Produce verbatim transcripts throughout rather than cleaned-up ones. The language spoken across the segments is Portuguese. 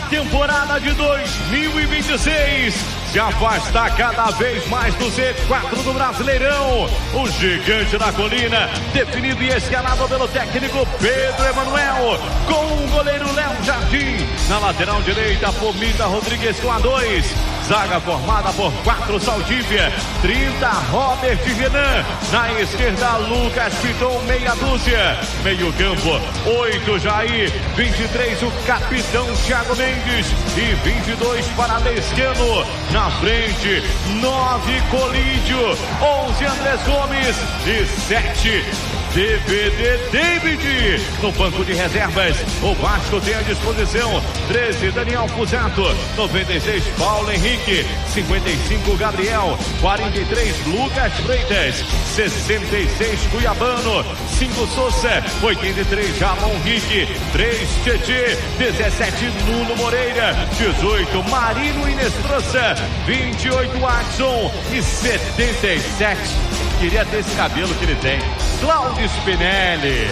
temporada de dois mil e vinte e seis se afasta cada vez mais do Z quatro do Brasileirão. O gigante da colina, definido e escalado pelo técnico Pedro Emanuel, com o goleiro Léo Jardim. Na lateral direita, Pomita Rodrigues com a dois. Zaga formada por quatro, Saldívia, trinta, Robert Renan. Na esquerda, Lucas Piton, meia dúzia. Meio campo, oito, Jair, vinte e três, o capitão Thiago Mendes e vinte e dois para Lescano. Na frente, nove, Colídio, onze, Andrés Gomes e sete, D V D David. No banco de reservas, o Vasco tem à disposição treze, Daniel Fusato, noventa e seis, Paulo Henrique, cinquenta e cinco, Gabriel, quarenta e três, Lucas Freitas, sessenta e seis, Cuiabano, cinco, Souza, oitenta e três, Ramon Henrique, três, Tietê, dezessete, Nuno Moreira, dezoito, Marino Inestrosa, vinte e oito, Axon e setenta e sete. Queria ter esse cabelo que ele tem, Cláudio Spinelli.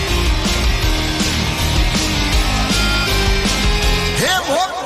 Remo.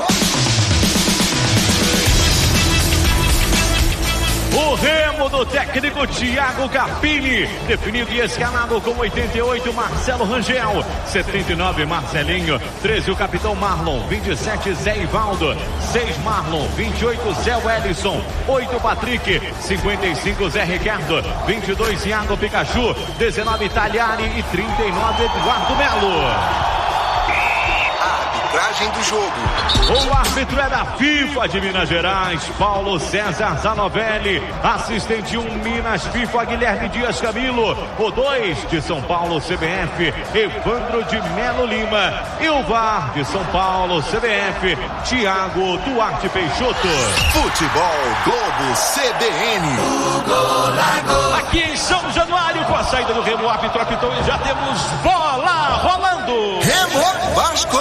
O Remo do técnico Thiago Carpini, definido e escalado com oitenta e oito, Marcelo Rangel, setenta e nove, Marcelinho, treze, o capitão Marlon, vinte e sete, Zé Ivaldo, seis, Marlon, vinte e oito, Zé Wellison, oito, Patrick, cinquenta e cinco, Zé Ricardo, vinte e dois, Iago Pikachu, dezenove, Talhari e trinta e nove, Eduardo Melo. Arbitragem do jogo. O árbitro é da FIFA de Minas Gerais, Paulo César Zanovelli. Assistente um, Minas FIFA, Guilherme Dias Camilo. O dois de São Paulo, C B F, Evandro de Melo Lima. E o V A R de São Paulo, C B F, Thiago Duarte Peixoto. Futebol Globo C B N. Aqui em São Januário, com a saída do Remo, o árbitro apitou e já temos bola rolando. Remo, Vasco.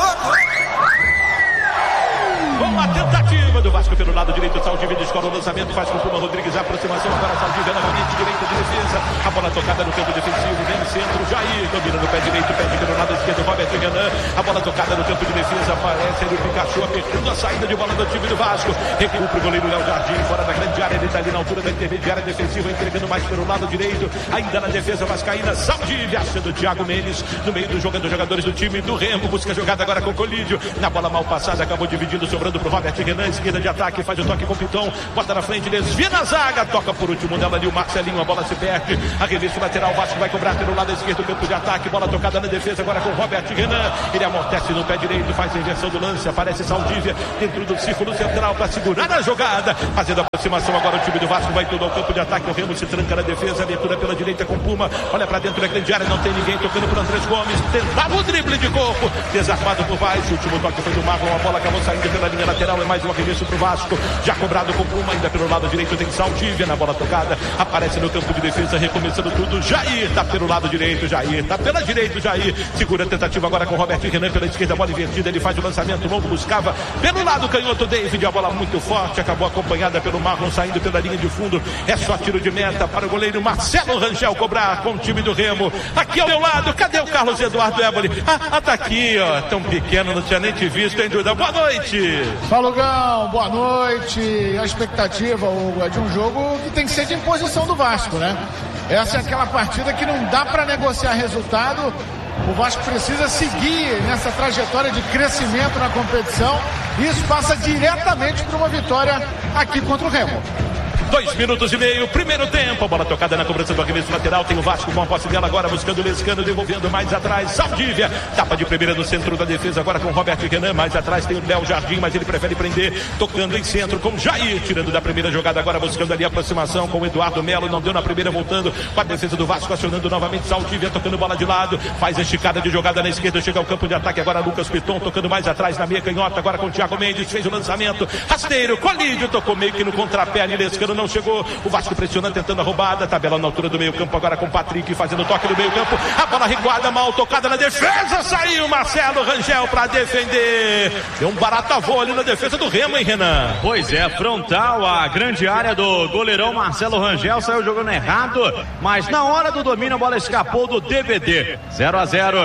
Com a tentativa do Vasco pelo lado direito, Saldívia descola o lançamento, faz com Puma Rodrigues a aproximação para Saldívia novamente, direita de defesa, a bola tocada no campo defensivo, vem no centro, Jair domina no pé direito, pede pelo lado esquerdo, Robert Renan, a bola tocada no campo de defesa, aparece ali o Pikachu apertando a saída de bola do time do Vasco, recua pro goleiro Léo Jardim, fora da grande área, ele está ali na altura da intermediária defensiva, entregando mais pelo lado direito, ainda na defesa vascaína, Saldívia, achando o Thiago Mendes, no meio do jogo dos jogadores do time do Remo, busca a jogada agora com o Colídio, na bola mal passada, acabou dividindo, sobrando pro Robert Renan, esquerda de ataque, faz o toque com o Piton, bota na frente, desvia na zaga, toca por último dela ali o Marcelinho, a bola se perde, arremesso lateral, o Vasco vai cobrar pelo lado esquerdo, campo de ataque, bola tocada na defesa agora com o Robert Renan, ele amortece no pé direito, faz a inversão do lance, aparece Saldívia dentro do círculo central para segurar a jogada, fazendo a aproximação agora o time do Vasco vai todo ao campo de ataque, o Remo se tranca na defesa, abertura pela direita com Puma, olha para dentro da grande área, não tem ninguém, tocando por Andrés Gomes, tentava o drible de corpo, desarmado por baixo, o último toque foi do Marlon, a bola acabou saindo pela linha lateral, é mais um arremesso pro Vasco, já cobrado com Puma, ainda pelo lado direito tem Saldívia na bola tocada, aparece no campo de defesa, recomeçando tudo, Jair tá pelo lado direito, Jair tá pela direita, Jair segura a tentativa agora com Robert Renan pela esquerda, bola invertida, ele faz o lançamento longo, buscava pelo lado canhoto David, a bola muito forte, acabou acompanhada pelo Marlon, saindo pela linha de fundo, é só tiro de meta para o goleiro Marcelo Rangel cobrar com o time do Remo, aqui ao meu lado, cadê o Carlos Eduardo Éboli? Ah, ah, tá aqui, ó, tão pequeno, não tinha nem te visto, hein, Duda? Boa noite! Fala, Gão, boa noite. A expectativa, Hugo, é de um jogo que tem que ser de imposição do Vasco, né? Essa é aquela partida que não dá para negociar resultado. O Vasco precisa seguir nessa trajetória de crescimento na competição. E isso passa diretamente por uma vitória aqui contra o Remo. Dois minutos e meio, primeiro tempo, a bola tocada na cobrança do arremesso lateral, tem o Vasco com a posse dela agora, buscando o Lescano, devolvendo mais atrás, Saldívia, tapa de primeira no centro da defesa, agora com o Robert Renan, mais atrás tem o Léo Jardim, mas ele prefere prender, tocando em centro com Jair, tirando da primeira jogada, agora buscando ali a aproximação com o Eduardo Melo, não deu na primeira, voltando com a defesa do Vasco, acionando novamente Saldívia, tocando bola de lado, faz a esticada de jogada na esquerda, chega ao campo de ataque, agora Lucas Piton, tocando mais atrás na meia canhota, agora com o Thiago Mendes, fez o lançamento, rasteiro, Colídio, tocou meio que no contrapé ali, Lescano não chegou, o Vasco pressionando, tentando a roubada, tabela na altura do meio campo, agora com o Patrick fazendo o toque no meio campo, a bola recuada, mal tocada na defesa, saiu Marcelo Rangel para defender, deu um barato ali na defesa do Remo, hein, Renan? Pois é, frontal a grande área do goleirão Marcelo Rangel, saiu jogando errado, mas na hora do domínio a bola escapou do D V D, zero a zero.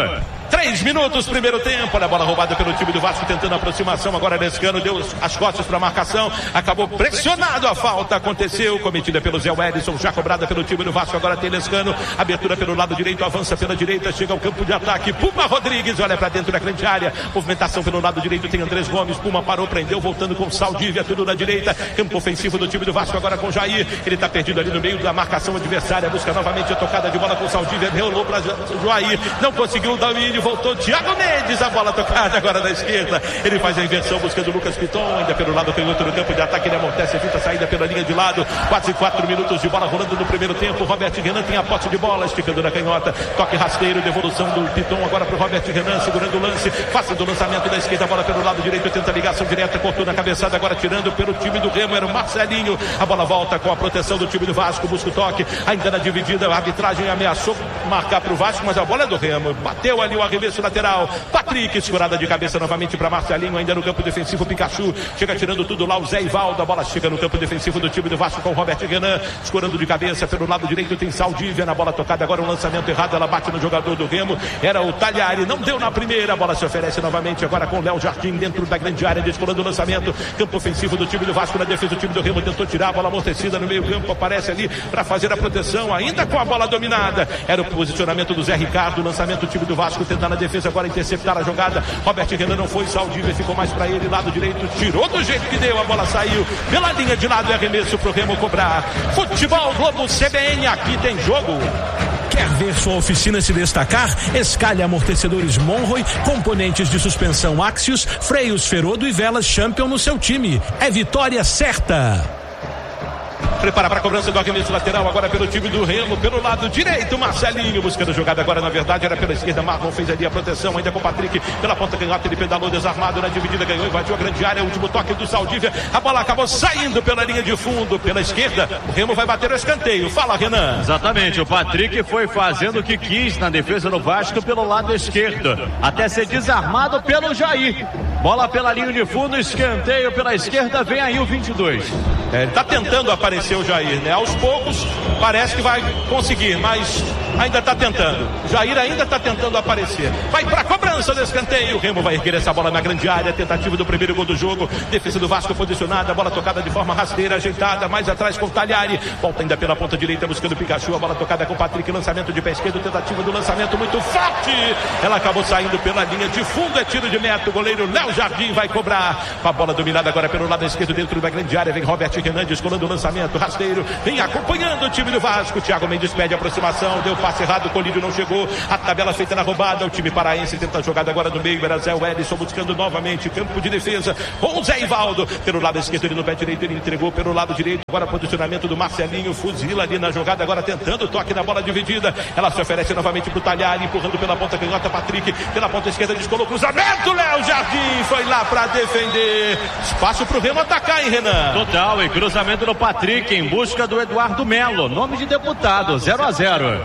Três minutos, primeiro tempo. Olha a bola roubada pelo time do Vasco, tentando a aproximação. Agora Lescano deu as costas para a marcação. Acabou pressionado, a falta aconteceu, cometida pelo Zé Wellison, já cobrada pelo time do Vasco. Agora tem Lescano, abertura pelo lado direito, avança pela direita, chega ao campo de ataque. Puma Rodrigues, olha para dentro da grande área. Movimentação pelo lado direito, tem Andrés Gomes. Puma parou, prendeu, voltando com Saldívia, tudo na direita. Campo ofensivo do time do Vasco, agora com Jair. Ele está perdido ali no meio da marcação adversária. Busca novamente a tocada de bola com Saldívia. Rolou para Jair, não conseguiu o domínio. Voltou Thiago Mendes, a bola tocada agora na esquerda. Ele faz a inversão buscando Lucas Piton, ainda pelo lado tem outro no campo de ataque. Ele amortece, evita a saída pela linha de lado. Quase quatro minutos de bola rolando no primeiro tempo. Robert Renan tem a posse de bola, esticando na canhota. Toque rasteiro, devolução do Piton agora para o Robert Renan, segurando o lance, fazendo o lançamento da esquerda. Bola pelo lado direito, tenta ligação direta, cortou na cabeçada, agora tirando pelo time do Remo. Era o Marcelinho. A bola volta com a proteção do time do Vasco, busca o toque, ainda na dividida. A arbitragem ameaçou marcar para o Vasco, mas a bola é do Remo. Bateu ali o arremesso lateral. Patrick, escurada de cabeça novamente para Marcelinho, ainda no campo defensivo. Pikachu chega tirando tudo lá, o Zé Ivaldo. A bola chega no campo defensivo do time do Vasco com o Robert Renan, escurando de cabeça pelo lado direito. Tem Saldívia na bola tocada, agora um lançamento errado. Ela bate no jogador do Remo, era o Talhari, não deu na primeira. A bola se oferece novamente agora com o Léo Jardim dentro da grande área, descolando o lançamento. Campo ofensivo do time do Vasco, na defesa do time do Remo, tentou tirar a bola amortecida no meio campo, aparece ali para fazer a proteção, ainda com a bola dominada. Era o posicionamento do Zé Ricardo, lançamento do time do Vasco, tentando na defesa agora interceptar a jogada. Robert Renan não foi, Saldívia ficou mais para ele, lado direito, tirou do jeito que deu, a bola saiu pela linha de lado e arremesso pro Remo cobrar. Futebol Globo C B N, aqui tem jogo. Quer ver sua oficina se destacar? Escalhe amortecedores Monroy, componentes de suspensão Axios, freios Ferodo e velas Champion no seu time. É vitória certa. Prepara para a cobrança do arremesso lateral agora pelo time do Remo, pelo lado direito, Marcelinho buscando jogada agora, na verdade era pela esquerda. Marlon fez ali a proteção, ainda com o Patrick pela ponta canhota, ele pedalou desarmado na dividida, ganhou, invadiu a grande área, último toque do Saldívia, a bola acabou saindo pela linha de fundo, pela esquerda. O Remo vai bater o escanteio. Fala, Renan. Exatamente, o Patrick foi fazendo o que quis na defesa do Vasco pelo lado esquerdo, até ser desarmado pelo Jair. Bola pela linha de fundo, escanteio pela esquerda, vem aí o vinte e dois. É, ele tá tentando aparecer o Jair, né? Aos poucos parece que vai conseguir, mas ainda tá tentando. O Jair ainda tá tentando aparecer. Vai pra cobrança do escanteio. O Remo vai erguer essa bola na grande área. Tentativa do primeiro gol do jogo. Defesa do Vasco posicionada. Bola tocada de forma rasteira, ajeitada. Mais atrás com o Talhari. Volta ainda pela ponta direita buscando o Pikachu. A bola tocada com o Patrick. Lançamento de pé esquerdo. Tentativa do lançamento muito forte. Ela acabou saindo pela linha de fundo. É tiro de meta. O goleiro Léo Jardim vai cobrar. Com a bola dominada agora pelo lado esquerdo dentro da grande área. Vem Robert Renan descolando o lançamento rasteiro, vem acompanhando o time do Vasco. Thiago Mendes pede a aproximação, deu passe errado, o Colírio não chegou, a tabela feita na roubada. O time paraense tenta a jogada agora no meio, era Zé Wellison buscando novamente campo de defesa com o Zé Ivaldo, pelo lado esquerdo, ele no pé direito, ele entregou pelo lado direito, agora posicionamento do Marcelinho, fuzila ali na jogada, agora tentando o toque na bola dividida, ela se oferece novamente pro Talhari, empurrando pela ponta canhota, Patrick, pela ponta esquerda, descolou cruzamento, Léo Jardim foi lá pra defender, espaço pro Remo atacar, hein, Renan? Total, e cruzamento do Patrick em busca do Eduardo Melo, nome de deputado, zero a zero.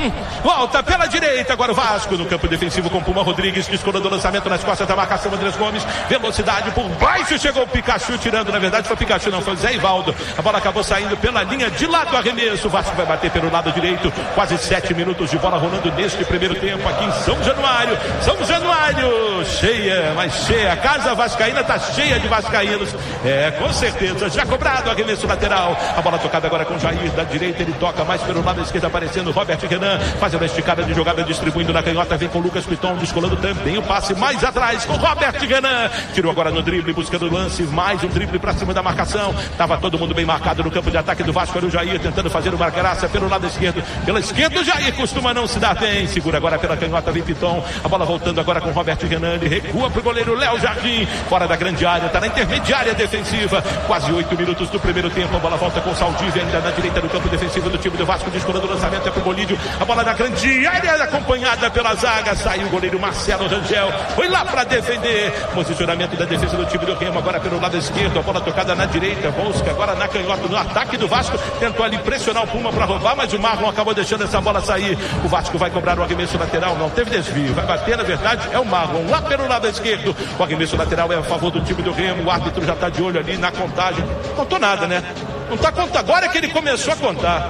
Volta pela direita, agora o Vasco no campo defensivo com Puma Rodrigues, descolando o lançamento nas costas da marcação, Andrés Gomes, velocidade por baixo, chegou o Pikachu tirando, na verdade foi Pikachu, não, foi o Zé Ivaldo, a bola acabou saindo pela linha de lado, arremesso, o Vasco vai bater pelo lado direito, quase sete minutos de bola rolando neste primeiro tempo aqui em São Januário, São Januário, cheia, mas cheia, a casa vascaína tá cheia de vascaínos, é, com certeza, já cobrado, arremesso lateral, a bola tocada agora com o Jair, da direita ele toca mais pelo lado esquerdo, aparecendo Robert Renan, fazendo a esticada de jogada, distribuindo na canhota, vem com o Lucas Piton, descolando também o passe mais atrás com Robert Renan, tirou agora no drible, buscando o lance, mais um drible pra cima da marcação, tava todo mundo bem marcado no campo de ataque do Vasco, era o Jair tentando fazer uma graça pelo lado esquerdo, pela esquerda o Jair costuma não se dar bem, segura agora pela canhota, vem Piton, a bola voltando agora com Robert Renan, ele recua pro goleiro Léo Jardim, fora da grande área, tá na intermediária defensiva, quase oito minutos do primeiro tempo, a bola volta com Saldívia ainda na direita do campo defensivo do time do Vasco, descolando o lançamento, é pro Bolídio, a bola na grande área, acompanhada pela zaga, saiu o goleiro Marcelo Rangel, foi lá para defender, posicionamento da defesa do time do Remo, agora pelo lado esquerdo, a bola tocada na direita, Volsca agora na canhota, no ataque do Vasco, tentou ali pressionar o Puma para roubar, mas o Marlon acabou deixando essa bola sair, o Vasco vai cobrar o arremesso lateral, não teve desvio, vai bater, na verdade é o Marlon, lá pelo lado esquerdo, o arremesso lateral é a favor do time do Remo, o árbitro já está de olho ali na contagem, contou nada, né? Não tá contando, agora é que ele começou a contar.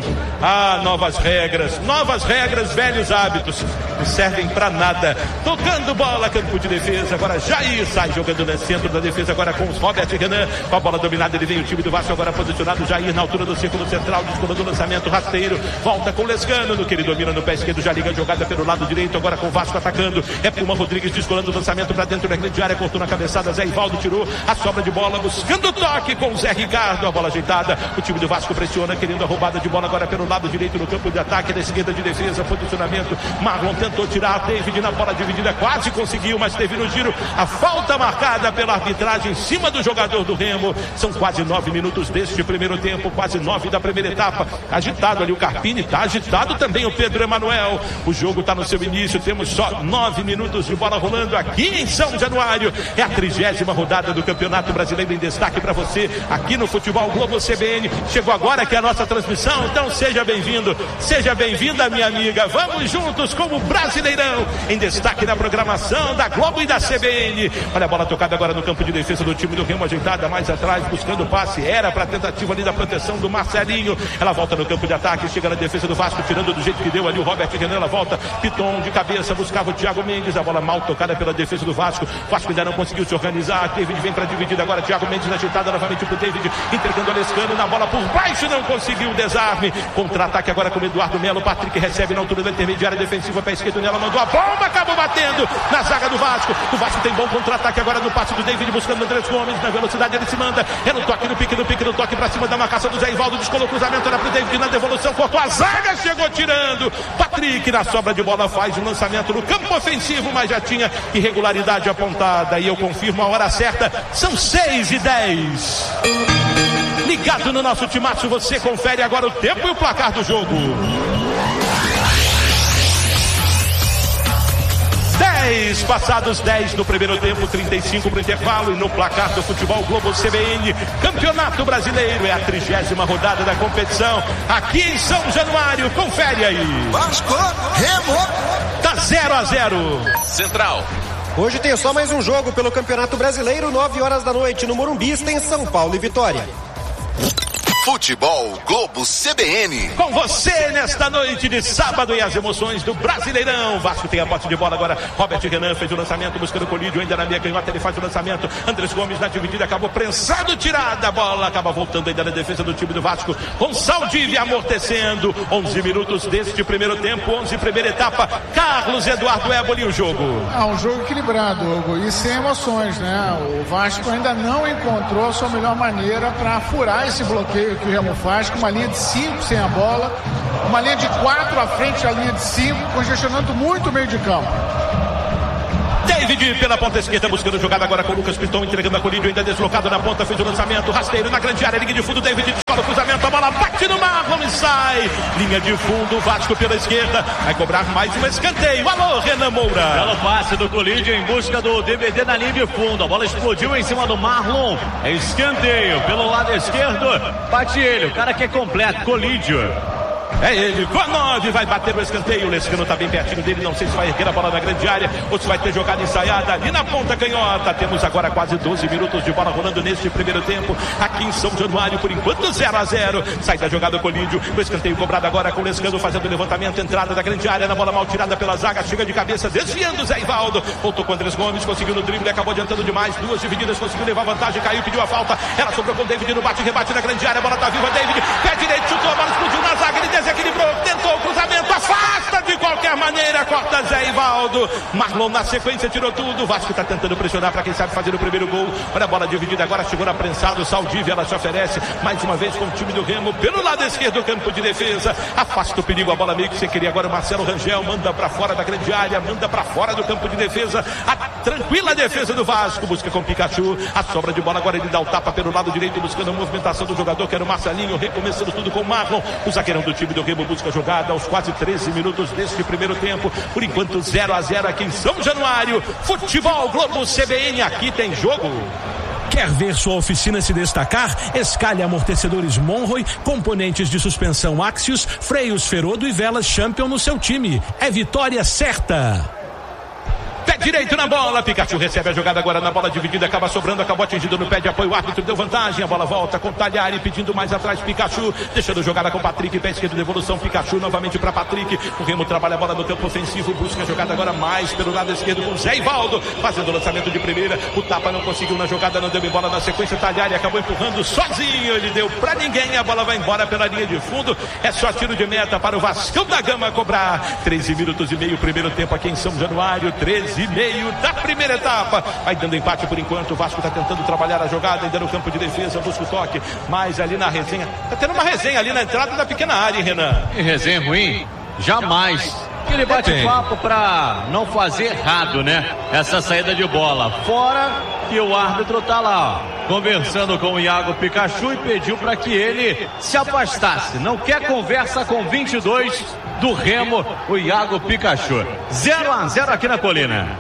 Ah, novas regras, novas regras, velhos hábitos, não servem pra nada. Tocando bola, campo de defesa, agora Jair sai jogando no centro da defesa, agora com os Robert Renan, com a bola dominada, ele vem o time do Vasco agora posicionado, Jair na altura do círculo central, descolando o lançamento rasteiro, volta com o Lescano, no que ele domina no pé esquerdo, já liga a jogada pelo lado direito, agora com o Vasco atacando, é Puma Rodrigues descolando o lançamento pra dentro da grande área, cortou na cabeçada, Zé Ivaldo tirou a sobra de bola, buscando o toque com o Zé Ricardo, a bola ajeitada, o time do Vasco pressiona, querendo a roubada de bola agora pelo lado direito no campo de ataque, da esquerda de defesa, posicionamento, Marlon tentou tirar, David na bola dividida, quase conseguiu, mas teve no giro a falta marcada pela arbitragem em cima do jogador do Remo. São quase nove minutos deste primeiro tempo, quase nove da primeira etapa, agitado ali o Carpini, tá agitado também o Pedro Emanuel, o jogo tá no seu início, temos só nove minutos de bola rolando aqui em São Januário, é a trigésima rodada do Campeonato Brasileiro em destaque para você, aqui no Futebol Globo C B N, chegou agora que é a nossa transmissão, então seja bem-vindo, seja bem-vinda minha amiga, vamos juntos com o Brasileirão, em destaque na programação da Globo e da C B N, olha a bola tocada agora no campo de defesa do time do Remo, ajeitada mais atrás, buscando o passe, era para a tentativa ali da proteção do Marcelinho, ela volta no campo de ataque, chega na defesa do Vasco, tirando do jeito que deu ali o Robert Renan, ela volta, Piton de cabeça, buscava o Thiago Mendes, a bola mal tocada pela defesa do Vasco, Vasco ainda não conseguiu se organizar, David vem para dividir agora, Thiago Mendes ajeitada novamente pro David, entregando o Lescano na bola por baixo, não conseguiu o desarme, contra-ataque agora com o Eduardo Melo, Patrick recebe na altura da intermediária defensiva, pé esquerdo nela, mandou a bomba, acabou batendo na zaga do Vasco, o Vasco tem bom contra-ataque agora no passe do David, buscando o Andrés Gomes, na velocidade ele se manda, é no toque, no pique, no pique, no toque pra cima da marcação do Zé Ivaldo, descolou o cruzamento, era pro David na devolução, cortou a zaga, chegou tirando, Patrick na sobra de bola faz um lançamento no campo ofensivo, mas já tinha irregularidade apontada, e eu confirmo a hora certa, são seis e dez. Ligado no nosso timaço, você confere agora o tempo e o placar do jogo. dez, passados dez no primeiro tempo, trinta e cinco para o intervalo, e no placar do Futebol Globo C B N, Campeonato Brasileiro, é a trigésima rodada da competição, aqui em São Januário, confere aí. Vasco, Remo, tá zero a zero. Central. Hoje tem só mais um jogo pelo Campeonato Brasileiro, nove horas da noite no Morumbi, tem São Paulo e Vitória. Futebol Globo C B N. Com você nesta noite de sábado e as emoções do Brasileirão. Vasco tem a posse de bola agora. Robert Renan fez o lançamento, buscando o colídio, ainda na meia canhota, ele faz o lançamento. Andrés Gomes na dividida, acabou prensado, tirada a bola, acaba voltando ainda na defesa do time do Vasco, com Saldívia amortecendo. onze minutos deste primeiro tempo, onze primeira etapa. Carlos Eduardo Éboli, o jogo. É um jogo equilibrado, Hugo, e sem emoções, né? O Vasco ainda não encontrou a sua melhor maneira para furar esse bloqueio que o Remo faz, com uma linha de cinco sem a bola, uma linha de quatro à frente da linha de cinco, congestionando muito o meio de campo. David pela ponta esquerda, buscando jogada agora com o Lucas Piton, entregando a colírio, ainda deslocado na ponta, fez o lançamento, rasteiro na grande área, linha de fundo, David descola o cruzamento, a bola bate no Marlon e sai, linha de fundo, Vasco pela esquerda, vai cobrar mais um escanteio, alô Renan Moura. Belo passe do colídio em busca do D V D na linha de fundo, a bola explodiu em cima do Marlon, é escanteio pelo lado esquerdo, bate ele, o cara que é completo, colídio. É ele, com a nove, vai bater o escanteio, o Lescano tá bem pertinho dele, não sei se vai erguer a bola na grande área, ou se vai ter jogada ensaiada ali na ponta canhota. Temos agora quase doze minutos de bola rolando neste primeiro tempo, aqui em São Januário, por enquanto zero a zero, sai da jogada o Colídio, o escanteio cobrado agora com o Lescano fazendo o levantamento, entrada da grande área, na bola mal tirada pela zaga, chega de cabeça, desviando o Zé Ivaldo, voltou com o Andrés Gomes, conseguiu no drible, acabou adiantando demais, duas divididas, conseguiu levar vantagem, caiu, pediu a falta, ela sobrou com o David no bate, rebate na grande área, a bola tá viva, David, pé direito, chutou, a bola explodiu na zaga, ele desequilibrou, tentou o cruzamento, afasta de qualquer maneira, corta Zé Ivaldo, Marlon na sequência tirou tudo, o Vasco está tentando pressionar para quem sabe fazer o primeiro gol, olha a bola dividida agora, chegou na prensada, o Saldívia, ela se oferece, mais uma vez com o time do Remo, pelo lado esquerdo do campo de defesa, afasta o perigo, a bola meio que você queria agora, o Marcelo Rangel manda para fora da grande área, manda para fora do campo de defesa, a tranquila defesa do Vasco, busca com o Pikachu, a sobra de bola agora, ele dá o tapa pelo lado direito, buscando a movimentação do jogador, que era o Marcelinho, recomeçando tudo com o Marlon, o zagueirão do time do Remo busca jogada aos quase treze minutos deste primeiro tempo, por enquanto zero a zero aqui em São Januário. Futebol Globo C B N, aqui tem jogo. Quer ver sua oficina se destacar? Escalhe amortecedores Monroy, componentes de suspensão Axios, freios Ferodo e velas Champion no seu time. É vitória certa. Pé direito na bola, Pikachu recebe a jogada agora na bola dividida, acaba sobrando, acabou atingindo no pé de apoio, o árbitro deu vantagem, a bola volta com Talhari pedindo mais atrás, Pikachu, deixando jogada com Patrick, pé esquerdo, devolução, Pikachu novamente para Patrick, o Remo trabalha a bola no campo ofensivo, busca a jogada agora mais pelo lado esquerdo com Zé Ivaldo, fazendo o lançamento de primeira, o tapa não conseguiu na jogada, não deu em bola na sequência, Talhari acabou empurrando sozinho, ele deu pra ninguém, a bola vai embora pela linha de fundo, é só tiro de meta para o Vascão da Gama cobrar, treze minutos e meio, primeiro tempo aqui em São Januário, treze e meio da primeira etapa, vai dando empate por enquanto, o Vasco está tentando trabalhar a jogada, ainda no campo de defesa, busca o toque, mas ali na resenha, tá tendo uma resenha ali na entrada da pequena área, hein, Renan? E resenha ruim? Jamais. Ele bate papo pra não fazer errado, né? Essa saída de bola. Fora que o árbitro tá lá, ó, conversando com o Iago Pikachu e pediu para que ele se afastasse. Não quer conversa com vinte e dois do Remo, o Iago Pikachu. zero a zero aqui na Colina.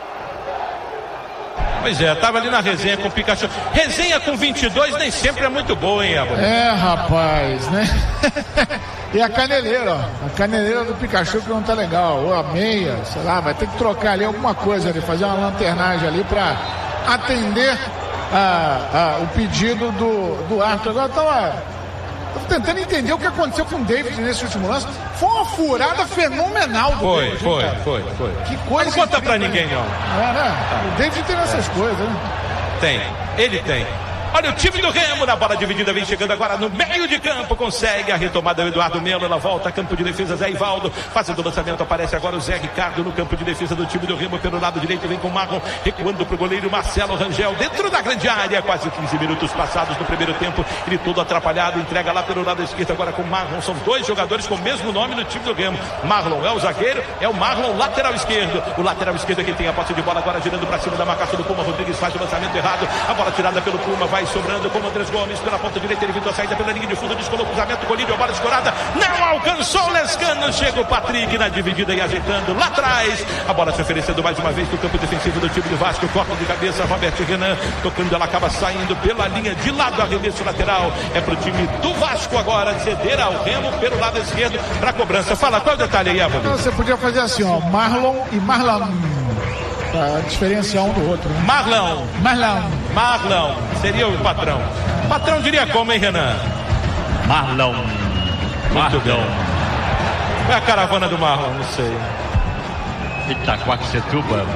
Pois é, tava ali na resenha com o Pikachu. Resenha com vinte e dois nem sempre é muito boa, hein, Abel? É, rapaz, né? E a caneleira, ó. A caneleira do Pikachu que não tá legal. Ou a meia, sei lá, vai ter que trocar ali alguma coisa ali, fazer uma lanternagem ali pra atender a, a, o pedido do, do árbitro. Agora tava... Tô tentando entender o que aconteceu com o David nesse último lance. Foi uma furada fenomenal do foi, David. Foi, cara. foi, foi. Que coisa. Não conta pra ninguém, não. É, né? O David tem essas coisas, né? Tem, ele tem. Olha o time do Remo na bola dividida, vem chegando agora no meio de campo, consegue a retomada do Eduardo Melo, ela volta, campo de defesa, Zé Ivaldo, fazendo o lançamento, aparece agora o Zé Ricardo no campo de defesa do time do Remo, pelo lado direito, vem com o Marlon, recuando pro goleiro Marcelo Rangel, dentro da grande área, quase quinze minutos passados no primeiro tempo, ele todo atrapalhado, entrega lá pelo lado esquerdo agora com o Marlon, são dois jogadores com o mesmo nome no time do Remo, Marlon é o zagueiro, é o Marlon lateral esquerdo, o lateral esquerdo é quem tem a posse de bola agora, girando pra cima da marcação do Puma, Rodrigues faz o lançamento errado, a bola tirada pelo Puma, vai sobrando com o Andrés Gomes pela ponta direita, ele vindo a saída pela linha de fundo, descolou o cruzamento, Colírio, a bola escorada, não alcançou o Lescano, chega o Patrick na dividida e ajeitando lá atrás, a bola se oferecendo mais uma vez no campo defensivo do time do Vasco, corta de cabeça, Robert Renan, tocando, ela acaba saindo pela linha de lado, arremesso lateral, é pro time do Vasco agora, ceder ao Remo pelo lado esquerdo, pra cobrança. Fala, qual é o detalhe aí, Abel? Você podia fazer assim, ó, Marlon e Marlon, pra diferenciar um do outro, né? Marlon. Marlon. Marlon, seria o patrão. O patrão diria como, hein, Renan? Marlon. Marlon. Qual é a caravana do Marlon? Não sei. Itaquaquecetuba.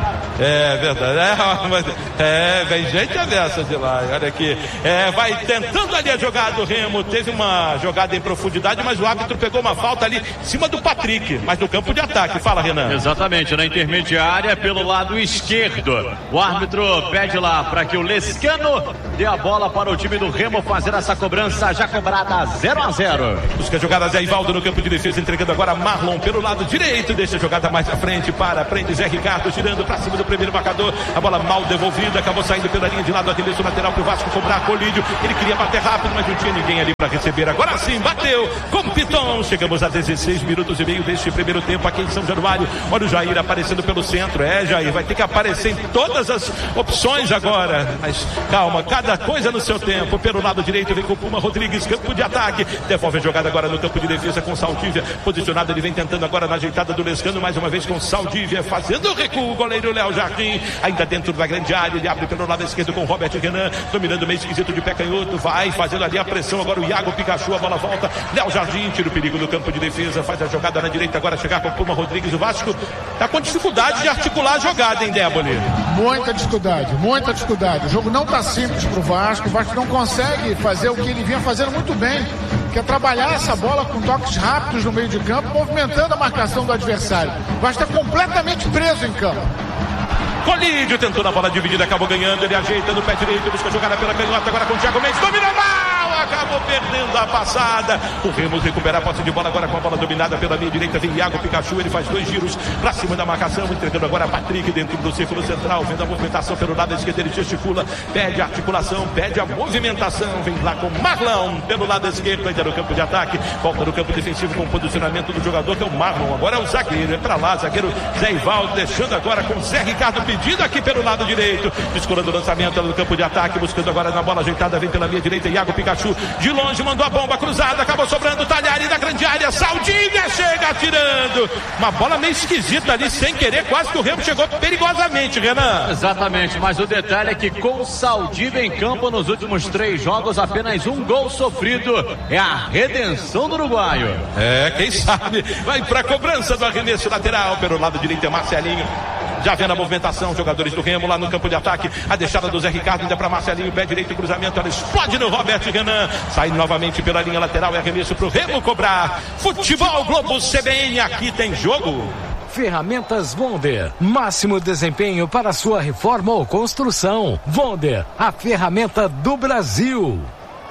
É verdade, é, mas, é, vem gente a dessa de lá, olha aqui, é, vai tentando ali a jogada do Remo, teve uma jogada em profundidade, mas o árbitro pegou uma falta ali em cima do Patrick, mas no campo de ataque, fala, Renan. Exatamente, na intermediária pelo lado esquerdo, o árbitro pede lá para que o Lescano dê a bola para o time do Remo fazer essa cobrança já cobrada zero a zero. Busca a jogada Zé Ivaldo no campo de defesa, entregando agora Marlon pelo lado direito, deixa a jogada mais à frente, para, prende Zé Ricardo, girando para cima do primeiro marcador, a bola mal devolvida, acabou saindo pela linha de lado, arremesso lateral pro Vasco cobrar, Colídio, ele queria bater rápido, mas não tinha ninguém ali para receber, agora sim, bateu com Piton, chegamos a dezesseis minutos e meio deste primeiro tempo aqui em São Januário, olha o Jair aparecendo pelo centro, é Jair, vai ter que aparecer em todas as opções agora, mas calma, cada coisa no seu tempo, pelo lado direito vem com o Puma Rodrigues, campo de ataque, devolve a jogada agora no campo de defesa com Saldívia, posicionado, ele vem tentando agora na ajeitada do Lescano, mais uma vez com Saldívia, fazendo o recuo, o goleiro Léo Jardim, ainda dentro da grande área, ele abre pelo lado esquerdo com Robert Renan, dominando meio esquisito de pé canhoto, vai fazendo ali a pressão, agora o Iago Pikachu, a bola volta, Léo Jardim, tira o perigo do campo de defesa, faz a jogada na direita, agora chegar com o Puma Rodrigues, o Vasco tá com dificuldade de articular a jogada, hein, Débole? Muita dificuldade, muita dificuldade, o jogo não tá simples pro Vasco, o Vasco não consegue fazer o que ele vinha fazendo muito bem, que é trabalhar essa bola com toques rápidos no meio de campo, movimentando a marcação do adversário, o Vasco tá completamente preso em campo. Colídio tentou na bola dividida, acabou ganhando, ele ajeita no pé direito, busca jogada pela canhota, agora com o Thiago Mendes, domina mal, acabou perdendo a passada, o Remos recupera a posse de bola agora com a bola dominada pela minha direita, vem Iago Pikachu, ele faz dois giros pra cima da marcação, entregando agora Patrick dentro do círculo central, vendo a movimentação pelo lado esquerdo, ele gesticula, pede a articulação, pede a movimentação, vem lá com Marlon pelo lado esquerdo, ainda no campo de ataque, volta no campo defensivo com o posicionamento do jogador, que é o Marlon, agora é o zagueiro, é pra lá, zagueiro Zé Ivaldo, deixando agora com Zé Ricardo pedido aqui pelo lado direito, descolando o lançamento no campo de ataque, buscando agora na bola ajeitada, vem pela minha direita, Iago Pikachu, de longe mandou a bomba cruzada, acabou sobrando Talhari da grande área, Saldívia chega atirando, uma bola meio esquisita ali, sem querer, quase que o Remo chegou perigosamente, Renan. Exatamente, mas o detalhe é que com Saldívia em campo nos últimos três jogos, apenas um gol sofrido, é a redenção do uruguaio. É, quem sabe, vai pra cobrança do arremesso lateral, pelo lado direito é Marcelinho. Já vendo a movimentação, jogadores do Remo lá no campo de ataque, a deixada do Zé Ricardo ainda para Marcelinho, pé direito, cruzamento, ela explode no Robert Renan, sai novamente pela linha lateral, é arremesso pro Remo cobrar. Futebol Globo C B N, aqui tem jogo. Ferramentas Wonder, máximo desempenho para sua reforma ou construção. Wonder, a ferramenta do Brasil.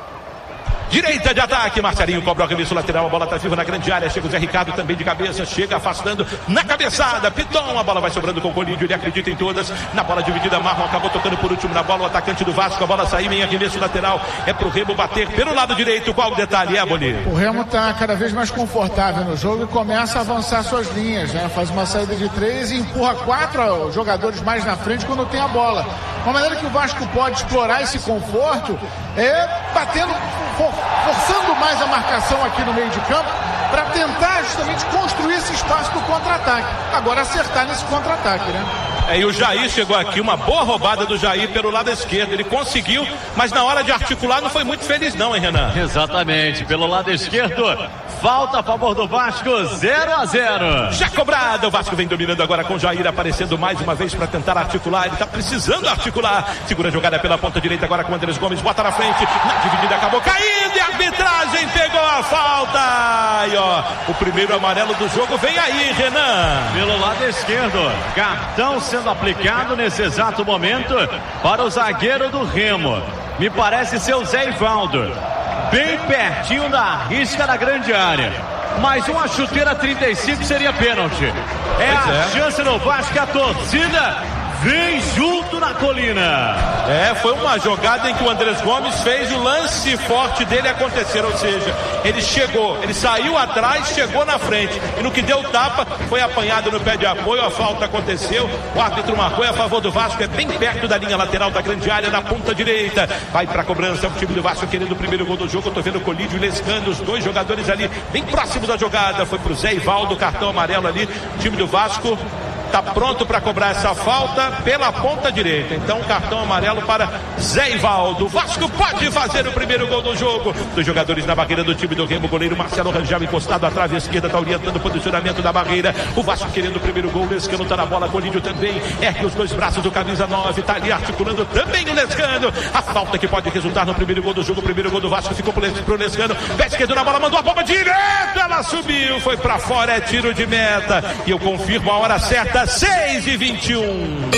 Direita de ataque, Marcelinho cobra o arremesso lateral, a bola tá viva na grande área, chega o Zé Ricardo também de cabeça, chega afastando na cabeçada, Piton, a bola vai sobrando com o Colídio, ele acredita em todas, na bola dividida, Marlon acabou tocando por último na bola, o atacante do Vasco, a bola saiu em arremesso lateral, é pro Remo bater pelo lado direito, qual o detalhe, é, Boni? O Remo tá cada vez mais confortável no jogo e começa a avançar suas linhas, né? Faz uma saída de três e empurra quatro jogadores mais na frente quando tem a bola. Uma maneira que o Vasco pode explorar esse conforto é batendo, for, forçando mais a marcação aqui no meio de campo para tentar justamente construir esse espaço do contra-ataque. Agora acertar nesse contra-ataque, né? É, e o Jair chegou aqui, uma boa roubada do Jair pelo lado esquerdo, ele conseguiu, mas na hora de articular não foi muito feliz não, hein, Renan? Exatamente, pelo lado esquerdo, falta a favor do Vasco, zero a zero. Já cobrado, o Vasco vem dominando agora com o Jair aparecendo mais uma vez para tentar articular, ele tá precisando articular, segura a jogada pela ponta direita agora com o Andrés Gomes, bota na frente, na dividida acabou caindo e a arbitragem pegou a falta. E ó, o primeiro amarelo do jogo vem aí, Renan. Pelo lado esquerdo, cartão sendo aplicado nesse exato momento para o zagueiro do Remo. Me parece ser o Zé Ivaldo, bem pertinho da risca da grande área. Mais uma chuteira trinta e cinco seria pênalti. É pois a é. chance do Vasco, a torcida vem junto na colina. É, foi uma jogada em que o Andrés Gomes fez o lance forte dele acontecer, ou seja, ele chegou, ele saiu atrás, chegou na frente, e no que deu tapa, foi apanhado no pé de apoio, a falta aconteceu, o árbitro marcou, é a favor do Vasco, é bem perto da linha lateral da grande área, na ponta direita, vai pra cobrança, é o time do Vasco querendo o primeiro gol do jogo, eu tô vendo o Colídio e Lescano, os dois jogadores ali, bem próximos da jogada, foi pro Zé Ivaldo, cartão amarelo ali, o time do Vasco está pronto para cobrar essa falta pela ponta direita. Então, cartão amarelo para Zé Ivaldo. O Vasco pode fazer o primeiro gol do jogo. Dos jogadores na barreira do time do Remo, o goleiro Marcelo Rangel encostado à trave esquerda, está orientando o posicionamento da barreira. O Vasco querendo o primeiro gol. O Lescano está na bola, Colídio também. Ergue os dois braços do camisa nove, está ali articulando também o Lescano. A falta que pode resultar no primeiro gol do jogo. O primeiro gol do Vasco ficou pro Lescano. Pé esquerdo na bola, mandou a bomba direto. Ela subiu, foi para fora, é tiro de meta. E eu confirmo a hora certa. seis e vinte e um.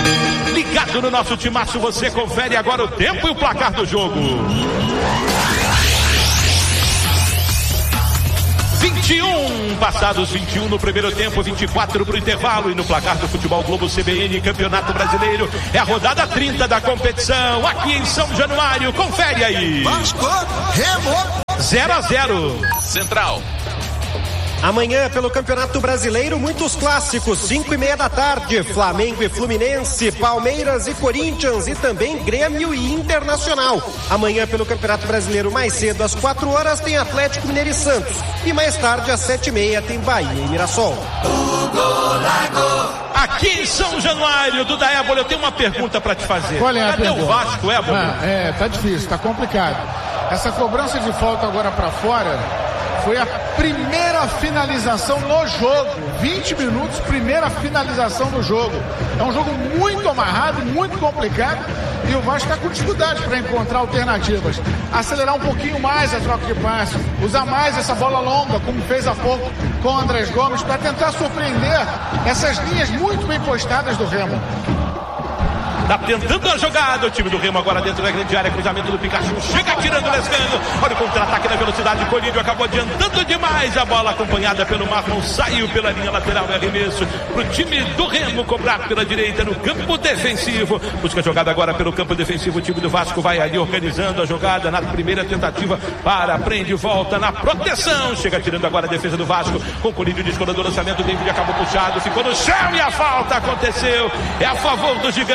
Ligado no nosso timaço, você confere agora o tempo e o placar do jogo. vinte e um, passados vinte e um no primeiro tempo, vinte e quatro para o intervalo, e no placar do Futebol Globo C B N, Campeonato Brasileiro, é a rodada trinta da competição, aqui em São Januário, confere aí. Vasco, Remo, zero a zero. Central. Amanhã, pelo Campeonato Brasileiro, muitos clássicos, cinco e meia da tarde, Flamengo e Fluminense, Palmeiras e Corinthians e também Grêmio e Internacional. Amanhã, pelo Campeonato Brasileiro, mais cedo, às quatro horas, tem Atlético Mineiro e Santos. E mais tarde, às sete e meia, tem Bahia e Mirassol. Aqui em São Januário, Duda Ébolo, eu tenho uma pergunta para te fazer. Qual é a Cadê pergunta? o Vasco, Ébolo? Ah, é, tá difícil, tá complicado. Essa cobrança de falta agora para fora foi a primeira finalização no jogo. vinte minutos, primeira finalização no jogo. É um jogo muito amarrado, muito complicado, e o Vasco está com dificuldade para encontrar alternativas. Acelerar um pouquinho mais a troca de passe, usar mais essa bola longa, como fez há pouco com o Andrés Gomes, para tentar surpreender essas linhas muito bem postadas do Remo. Tá tentando a jogada, o time do Remo agora dentro da grande área, cruzamento do Pikachu, chega tirando o Lescano, olha o contra-ataque na velocidade, Colídio acabou adiantando demais, a bola acompanhada pelo Marlon, saiu pela linha lateral, é arremesso pro time do Remo cobrar pela direita no campo defensivo, busca a jogada agora pelo campo defensivo, o time do Vasco vai ali organizando a jogada na primeira tentativa, para, prende, volta na proteção, chega tirando agora a defesa do Vasco, com Colídio descolando o lançamento, o David acabou puxado, ficou no chão e a falta aconteceu, é a favor do gigante da Colídio.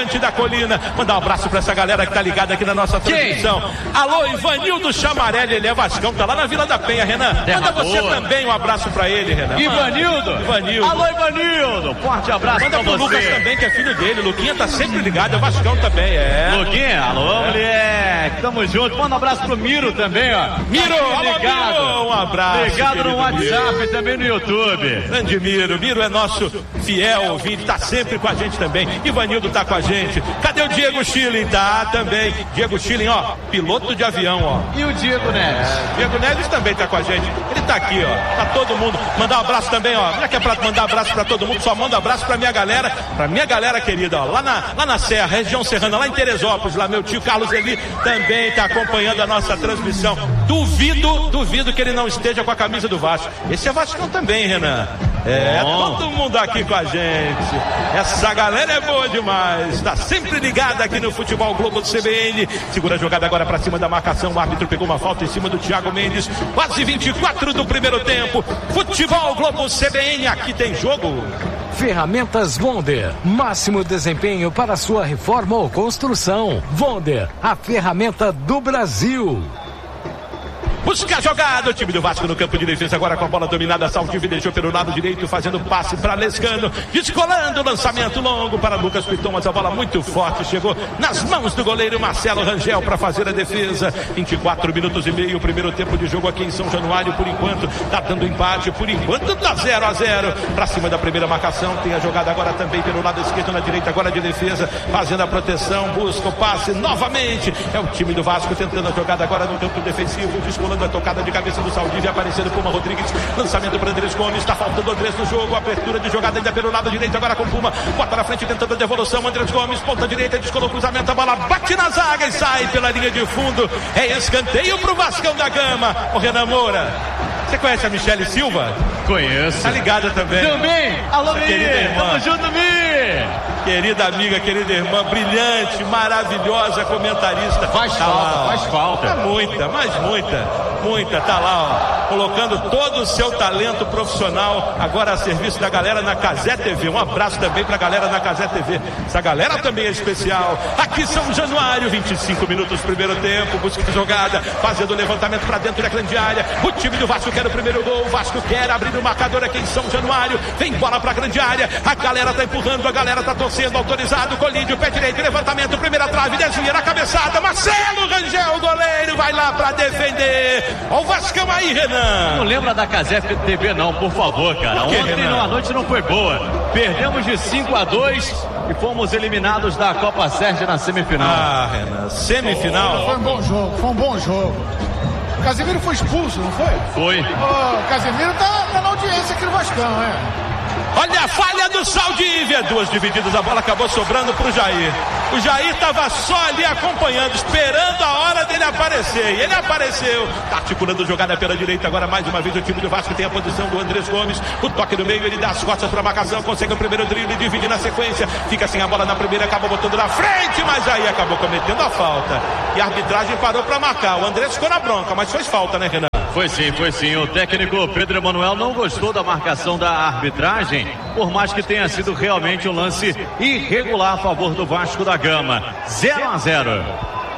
Colina. Mandar um abraço pra essa galera que tá ligada aqui na nossa transmissão. Quem? Alô, Ivanildo Chamarelli, ele é Vascão, tá lá na Vila da Penha, Renan. Terra Manda você boa. Também um abraço pra ele, Renan. Ivanildo. Ivanildo. Alô, Ivanildo. Forte abraço Manda pra pro você. Lucas também, que é filho dele. Luquinha tá sempre ligado, é Vascão também, é. Luquinha, alô, moleque. Tamo junto. Manda um abraço pro Miro também, ó. Miro, tá ligado. Miro. Um abraço. Ligado no WhatsApp Miro. E também no YouTube. Grande Miro. Miro é nosso fiel ouvinte, tá sempre com a gente também. Ivanildo tá com a gente. Cadê o Diego Schilling? Tá também. Diego Schilling, ó, piloto de avião, ó. E o Diego Neves? É, Diego Neves também tá com a gente. Ele tá aqui, ó. Tá todo mundo. Mandar um abraço também, ó. Já que é pra mandar abraço pra todo mundo, só manda um abraço pra minha galera, pra minha galera querida, ó. Lá na, lá na Serra, região serrana, lá em Teresópolis, lá meu tio Carlos Eli também tá acompanhando a nossa transmissão. Duvido, duvido que ele não esteja com a camisa do Vasco. Esse é Vascão também, Renan. É, Bom. todo mundo aqui com a gente. Essa galera é boa demais. Tá sempre ligada aqui no Futebol Globo do C B N. Segura a jogada agora pra cima da marcação. O árbitro pegou uma falta em cima do Thiago Mendes. Quase vinte e quatro do primeiro tempo. Futebol Globo C B N, aqui tem jogo. Ferramentas Wonder, máximo desempenho para sua reforma ou construção. Wonder, a ferramenta do Brasil. Busca a jogada, o time do Vasco no campo de defesa agora com a bola dominada, Saltivo deixou pelo lado direito, fazendo passe para Lescano, descolando o lançamento longo para Lucas Piton, mas a bola muito forte, chegou nas mãos do goleiro Marcelo Rangel para fazer a defesa. vinte e quatro minutos e meio, o primeiro tempo de jogo aqui em São Januário, por enquanto tá dando empate, por enquanto tá zero a zero, para cima da primeira marcação, tem a jogada agora também pelo lado esquerdo, na direita agora de defesa, fazendo a proteção, busca o passe novamente, é o time do Vasco tentando a jogada agora no campo defensivo, descolando a tocada de cabeça do Saldívia, aparecendo Puma Rodrigues, lançamento para Andrés Gomes, está faltando Andrés no jogo, abertura de jogada ainda pelo lado direito, agora com Puma, bota na frente tentando a devolução, Andrés Gomes, ponta direita, descolou o cruzamento, a bola bate na zaga e sai pela linha de fundo, é escanteio pro Vascão da Gama. O Renan Moura, você conhece a Michele Silva? Conheço. Tá ligada também. Também. Alô, Mi. Tamo junto, Mi. Querida amiga, querida irmã, brilhante, maravilhosa comentarista. Faz tá falta, lá, faz falta. É muita, mas muita, muita. Tá lá, ó, colocando todo o seu talento profissional agora a serviço da galera na Cazé T V. Um abraço também pra galera na Cazé T V. Essa galera também é especial. Aqui São Januário, vinte e cinco minutos, primeiro tempo, busca de jogada, fazendo o levantamento pra dentro da grande área. O time do Vasco quer o primeiro gol, o Vasco quer abrir o marcador aqui em São Januário. Vem bola pra grande área, a galera tá empurrando, a galera tá torcendo, autorizado, Colídio, pé direito, levantamento, primeira trave, desvia na cabeçada, Marcelo Rangel, goleiro, vai lá pra defender. Olha o Vascão aí, Renan. Não lembra da Cazé T V não, por favor, cara. Por quê, Ontem Renan? a noite não foi boa. Perdemos de cinco a dois e fomos eliminados da Copa Sérgio na semifinal. Ah, Renan, semifinal. Foi um bom jogo, foi um bom jogo. O Casemiro foi expulso, não foi? Foi. O Casemiro tá, tá na audiência aqui no Vascão, é. Olha a falha do Saldívia, duas divididas, a bola acabou sobrando pro Jair. O Jair estava só ali acompanhando, esperando a hora dele aparecer, e ele apareceu, tá articulando jogada pela direita, agora mais uma vez o time do Vasco tem a posição do Andrés Gomes, o toque no meio, ele dá as costas para a marcação, consegue o primeiro drible, divide na sequência, fica sem a bola na primeira, acabou botando na frente, mas aí acabou cometendo a falta, e a arbitragem parou para marcar, o Andrés ficou na bronca, mas fez falta, né, Renan? Foi sim, foi sim. O técnico Pedro Emanuel não gostou da marcação da arbitragem, por mais que tenha sido realmente um lance irregular a favor do Vasco da Gama. zero a zero.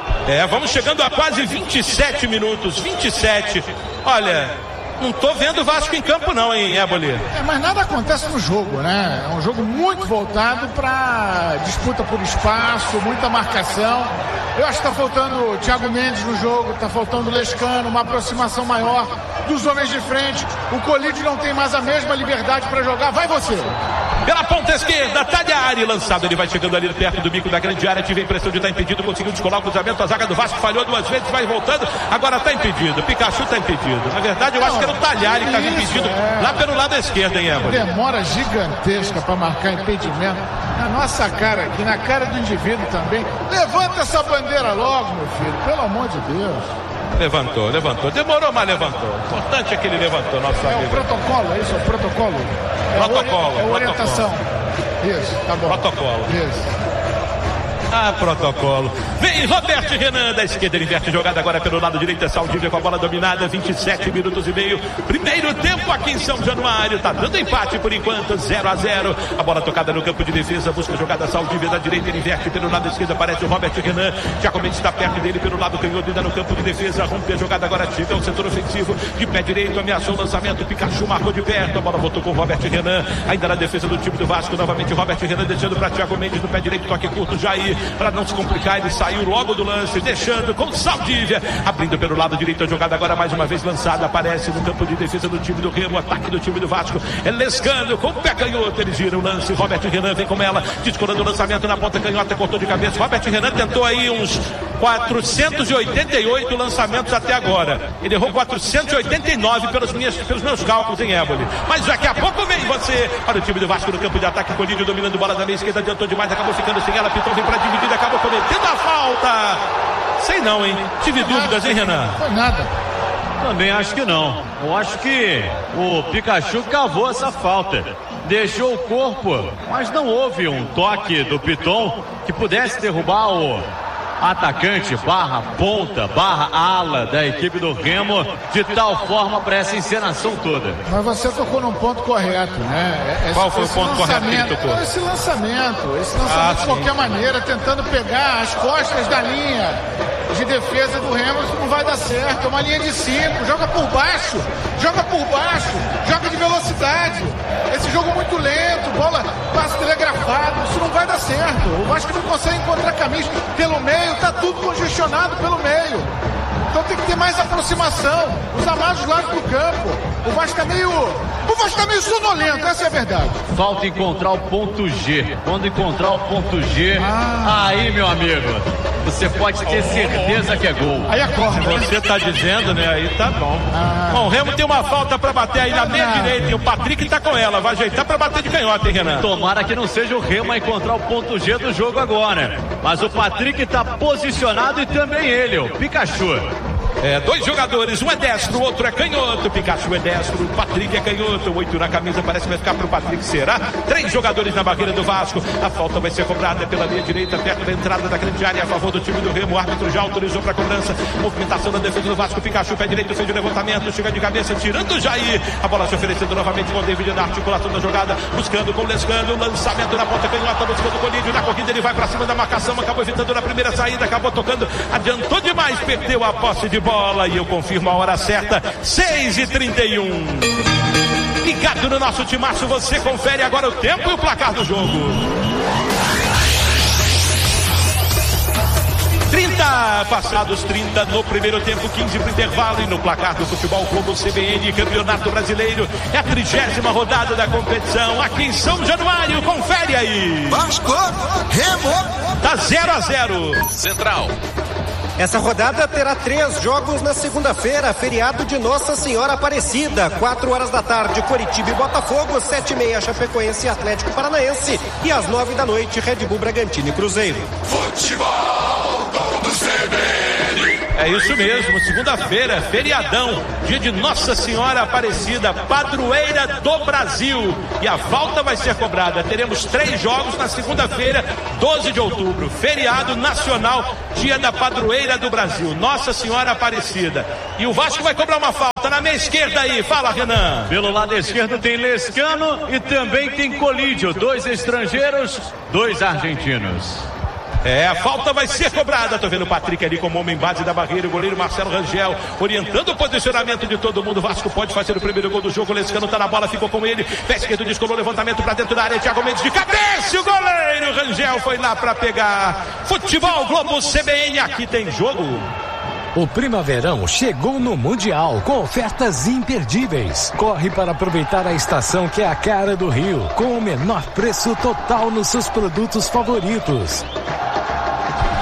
É, vamos chegando a quase vinte e sete minutos, vinte e sete. Olha, não tô vendo o Vasco em campo não, hein, Éboli? É, mas nada acontece no jogo, né? É um jogo muito voltado para disputa por espaço, muita marcação. Eu acho que tá faltando o Thiago Mendes no jogo, tá faltando o Lescano, uma aproximação maior dos homens de frente. O Colídio não tem mais a mesma liberdade para jogar. Vai você! Pela ponta esquerda, Tagliari lançado, ele vai chegando ali perto do bico da grande área, tive a impressão de estar impedido, conseguiu descolar o cruzamento, a zaga do Vasco falhou duas vezes, vai voltando, agora está impedido, Pikachu está impedido. Na verdade eu acho que era o Tagliari que estava impedido, é... lá pelo lado esquerdo, hein, Éboli? Demora gigantesca para marcar impedimento na nossa cara aqui, na cara do indivíduo também. Levanta essa bandeira logo, meu filho, pelo amor de Deus. Levantou, levantou, demorou, mas levantou. O importante é que ele levantou, nosso é amigo. É o protocolo, é isso, é o protocolo. É protocolo, ori- é orientação. protocolo. Isso, tá bom. Protocolo. Isso. Ah, protocolo. Vem Roberto Renan da esquerda, ele inverte jogada agora pelo lado direito, é Saldívia com a bola dominada, vinte e sete minutos e meio. Primeiro tempo aqui em São Januário, tá dando empate por enquanto, zero a zero. A bola tocada no campo de defesa, busca a jogada Saldívia da direita, ele inverte pelo lado esquerdo, aparece o Roberto Renan. Thiago Mendes está perto dele pelo lado canhoto, ainda no campo de defesa, rompe a jogada agora, tira o setor ofensivo, de pé direito, ameaçou o lançamento, Pikachu marcou de perto, a bola voltou com o Roberto Renan, ainda na defesa do time do Vasco, novamente Roberto Renan deixando para Thiago Mendes no pé direito, toque curto, Jair, para não se complicar, ele saiu logo do lance, deixando com Saldívia, abrindo pelo lado direito a jogada agora mais uma vez lançada, aparece no campo de defesa do time do Remo, ataque do time do Vasco, é Lescano com o pé canhoto, ele gira o lance, Roberto Renan vem com ela, descolando o lançamento na ponta canhota, cortou de cabeça, Roberto Renan tentou aí uns quatrocentos e oitenta e oito lançamentos até agora, ele errou quatrocentos e oitenta e nove pelos, minhas, pelos meus cálculos em Éboli, mas daqui a pouco vem você, olha o time do Vasco no campo de ataque, Colídio dominando bola da meia esquerda, adiantou demais, acabou ficando sem ela, Pitão vem pra dividir, acabou cometendo a falta. Sei não, hein? Tive dúvidas, hein, Renan? Foi nada. Também acho que não. Eu acho que o Pikachu cavou essa falta. Deixou o corpo, mas não houve um toque do Piton que pudesse derrubar o atacante barra ponta, barra ala da equipe do Remo de tal forma para essa encenação toda. Mas você tocou num ponto correto, né? Esse, Qual foi o ponto correto que ele tocou? Esse lançamento, esse lançamento ah, de qualquer maneira, tentando pegar as costas da linha de defesa do Remo, isso não vai dar certo. É uma linha de cinco, joga por baixo, joga por baixo, joga de velocidade. Esse jogo muito lento, bola passe telegrafado, isso não vai dar certo. O Vasco não consegue encontrar caminhos pelo meio, tá tudo congestionado pelo meio. Então tem que ter mais aproximação, usar mais os lados do campo. O Vasco tá meio... O Vasco tá meio sonolento, essa é a verdade. Falta encontrar o ponto G. Quando encontrar o ponto G, ah. aí, meu amigo, você pode ter certeza que é gol. Aí acorda. Você tá dizendo, né? Aí tá bom. Ah. Bom, o Remo tem uma falta pra bater aí na meia direita e o Patrick tá com ela. Vai ajeitar pra bater de canhota, hein, Renan? Tomara que não seja o Remo a encontrar o ponto G do jogo agora. Mas o Patrick tá posicionado e também ele, o Pikachu. É, dois jogadores, um é destro, o outro é canhoto. Pikachu é destro, o Patrick é canhoto. Oito na camisa, parece que vai ficar pro Patrick, será? Três jogadores na barreira do Vasco. A falta vai ser cobrada pela linha direita, perto da entrada da grande área, a favor do time do Remo. O árbitro já autorizou pra cobrança. Movimentação da defesa do Vasco. Pikachu, pé direito, fez o levantamento, chega de cabeça, tirando o Jair. A bola se oferecendo novamente com o David na articulação da jogada, buscando com o Lescano, lançamento na ponta canhota, buscando o Colídio. Na corrida ele vai pra cima da marcação, acabou evitando na primeira saída, acabou tocando, adiantou demais, perdeu a posse de bola. E eu confirmo a hora certa, seis e trinta e um. Ligado no nosso timaço, você confere agora o tempo e o placar do jogo. trinta, passados trinta no primeiro tempo, quinze para o intervalo. E no placar do Futebol Globo C B N, Campeonato Brasileiro, é a trigésima rodada da competição aqui em São Januário. Confere aí. Vasco, Remo, tá zero a zero. Central. Essa rodada terá três jogos na segunda-feira, feriado de Nossa Senhora Aparecida. Quatro horas da tarde, Coritiba e Botafogo. Sete e meia, Chapecoense e Atlético Paranaense. E às nove da noite, Red Bull, Bragantino e Cruzeiro. Futebol do C B N. É isso mesmo, segunda-feira, feriadão, dia de Nossa Senhora Aparecida, padroeira do Brasil. E a falta vai ser cobrada. Teremos três jogos na segunda-feira, doze de outubro, feriado nacional, dia da padroeira do Brasil, Nossa Senhora Aparecida. E o Vasco vai cobrar uma falta na meia esquerda aí. Fala, Renan. Pelo lado esquerdo tem Lescano e também tem Colídio, dois estrangeiros, dois argentinos. É, a falta vai ser cobrada. Tô vendo o Patrick ali como homem base da barreira. O goleiro Marcelo Rangel orientando o posicionamento de todo mundo. O Vasco pode fazer o primeiro gol do jogo. O Lescano tá na bola, ficou com ele. Pé esquerdo, descolou, levantamento pra dentro da área. Thiago Mendes de cabeça. O goleiro Rangel foi lá pra pegar. Futebol Globo C B N, aqui tem jogo. O Primaverão chegou no Mundial com ofertas imperdíveis. Corre para aproveitar a estação que é a cara do Rio, com o menor preço total nos seus produtos favoritos.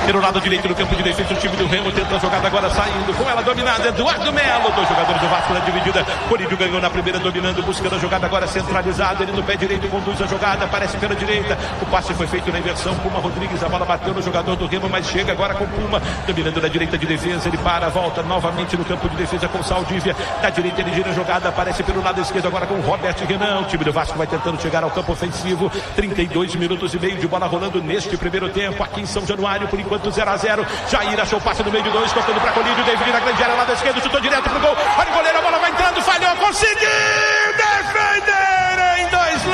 Pelo lado direito do campo de defesa, o time do Remo tenta a jogada agora saindo. Com ela dominada, Eduardo Melo. Dois jogadores do Vasco na dividida. Colídio ganhou na primeira, dominando, buscando a jogada agora centralizada. Ele no pé direito conduz a jogada, aparece pela direita. O passe foi feito na inversão. Puma Rodrigues, a bola bateu no jogador do Remo, mas chega agora com Puma. Dominando na direita de defesa. Ele para, volta novamente no campo de defesa com Saldívia. Da direita ele gira a jogada, aparece pelo lado esquerdo agora com Robert Renan. O time do Vasco vai tentando chegar ao campo ofensivo. trinta e dois minutos e meio de bola rolando neste primeiro tempo. Aqui em São Januário, por enquanto zero a zero. Jair achou o passe no meio de dois, tocando para Colídio. David na grande área, lado esquerdo, chutou direto pro gol. Olha o goleiro, a bola vai entrando, falhou, conseguiu defender em dois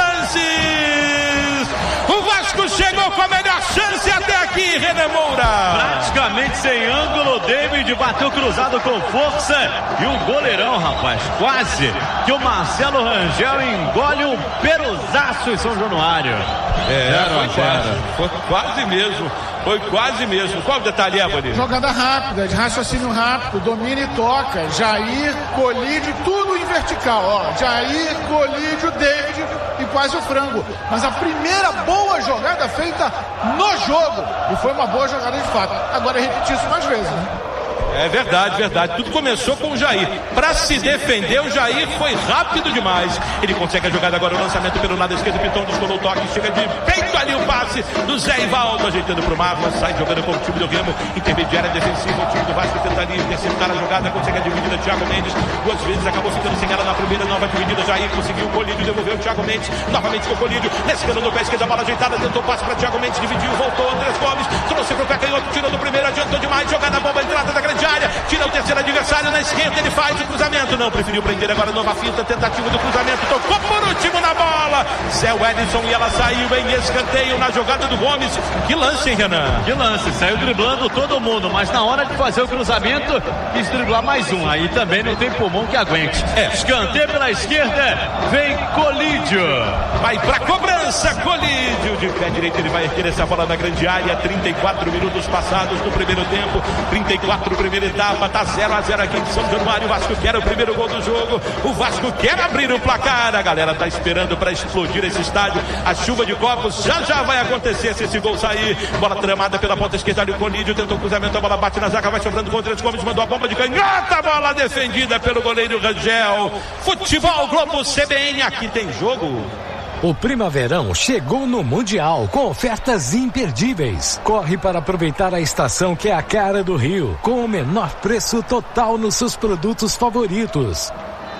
lances. O Vasco chegou com a melhor chance até aqui, Renan Moura. Praticamente sem ângulo, David bateu cruzado com força. E o goleirão, rapaz, quase que o Marcelo Rangel engole o peruzaço em São Januário. É, foi quase, foi quase mesmo. Foi quase mesmo. Qual o detalhe, Éboli? Jogada rápida, de raciocínio rápido, domina e toca. Jair, Colídio, tudo em vertical. Ó, Jair, Colídio, David e quase o frango. Mas a primeira boa jogada feita no jogo. E foi uma boa jogada de fato. Agora repetir isso mais vezes, né? É verdade, verdade. Tudo começou com o Jair. Para se defender, o Jair foi rápido demais. Ele consegue a jogada agora, o lançamento pelo lado esquerdo. Pitão descolou o toque, chega de peito ali o passe do Zé Ivaldo, ajeitando pro Marlon, sai jogando com o time do Remo. Intermediária defensiva, o time do Vasco tenta ali interceptar a jogada, consegue a dividida. Thiago Mendes, duas vezes acabou ficando sem ela na primeira, nova dividida. Jair conseguiu o Colídio, devolveu o Thiago Mendes, novamente com o Colídio, nescando no pé esquerdo, a bola ajeitada, tentou passe para Thiago Mendes, dividiu, voltou, Andrés Gomes, trouxe pro pé canhoto, tirou do primeiro, adiantou demais, jogada bomba, entrada da grande área, tira o terceiro adversário na esquerda, ele faz o cruzamento, não, preferiu prender agora, nova finta, tentativa do cruzamento, tocou por último na bola, Zé Wellington, e ela saiu em escanteio na jogada do Gomes. Que lance, hein, Renan? Que lance, saiu driblando todo mundo, mas na hora de fazer o cruzamento, quis driblar mais um, aí também não tem pulmão que aguente. É. Escanteio pela esquerda, vem Colídio. Vai pra cobrança, Colídio, de pé direito, ele vai erguer essa bola na grande área, trinta e quatro minutos passados no primeiro tempo, trinta e quatro primeira etapa, tá zero a zero aqui em São Januário. O Vasco quer o primeiro gol do jogo, o Vasco quer abrir o placar, a galera tá esperando para explodir esse estádio, a chuva de copos já já vai acontecer se esse gol sair. Bola tramada pela ponta esquerda do Colídio, tentou o cruzamento, a bola bate na zaga, vai sobrando com o Andrés Gomes, mandou a bomba de canhota, bola defendida pelo goleiro Rangel. Futebol Globo C B N, aqui tem jogo. O Primaverão chegou no Mundial com ofertas imperdíveis. Corre para aproveitar a estação que é a cara do Rio, com o menor preço total nos seus produtos favoritos.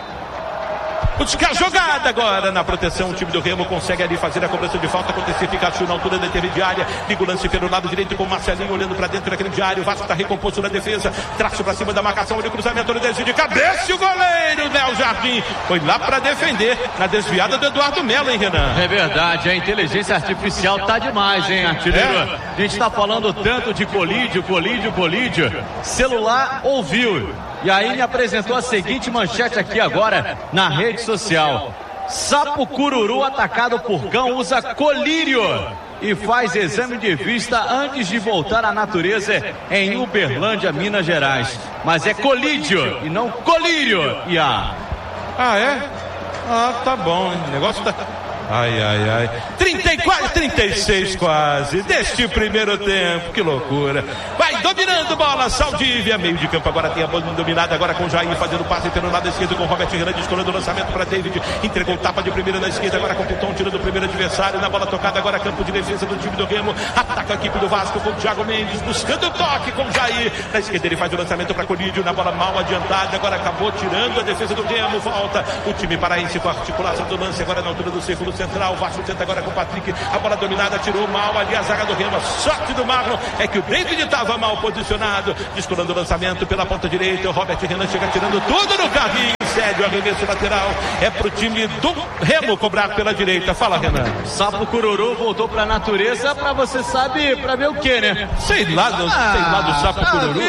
Buscar jogada agora na proteção, o time do Remo consegue ali fazer a cobrança de falta, acontecer Pikachu na altura da intermediária, liga o lance pelo lado direito com o Marcelinho olhando para dentro da grande área, o Vasco está recomposto na defesa, traço para cima da marcação, olha o cruzamento, olha o desvio de cabeça, e o goleiro Léo Jardim foi lá para defender, na desviada do Eduardo Melo, hein, Renan? É verdade, a inteligência artificial tá demais, hein, artilheiro? É? A gente tá falando tanto de Colídio, Colídio, Colídio, celular ouviu. E aí me apresentou a seguinte manchete aqui agora na rede social. Sapo cururu atacado por cão usa colírio e faz exame de vista antes de voltar à natureza em Uberlândia, Minas Gerais. Mas é colídio e não colírio, Iá. Ah, é? Ah, tá bom, o negócio tá... Ai, ai, ai. trinta e quatro, trinta e seis quase. Deste primeiro tempo. Que loucura. Vai dominando bola. Saldívia. Meio de campo agora tem a bola dominada. Agora com o Jair fazendo passe pelo lado esquerdo com o Robert Renan. Escolhendo o lançamento para David. Entregou tapa de primeira na esquerda. Agora com o Pitão tirando o primeiro adversário. Na bola tocada agora campo de defesa do time do Remo. Ataca a equipe do Vasco com o Thiago Mendes. Buscando o toque com o Jair. Na esquerda ele faz o lançamento para Colídio. Na bola mal adiantada. Agora acabou tirando a defesa do Remo. Volta o time paraense com a articulação do lance. Agora na altura do círculo central, o Vasco tenta agora com o Patrick, a bola dominada, tirou mal ali a zaga do Remo, a sorte do Marlon é que o David estava mal posicionado, descolando o lançamento pela ponta direita, o Robert Renan chega tirando tudo no carrinho, cede o arremesso lateral, é pro time do Remo cobrar pela direita. Fala, Renan. Sapo cururu voltou pra natureza, pra você sabe, pra ver o que, né? Sei lá, do, ah, sei lá do sapo cururu.